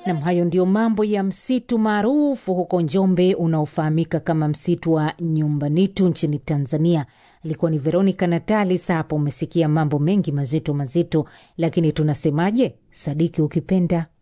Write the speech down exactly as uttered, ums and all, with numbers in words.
Na hayo ndio mambo ya msitu maarufu huko Njombe unaofahamika kama msitu wa Nyumbanitu nchini Tanzania. Ilikuwa ni Veronica Natalis hapo. Umesikia mambo mengi mazito mazito, lakini tunasemaje? Sadiki ukipenda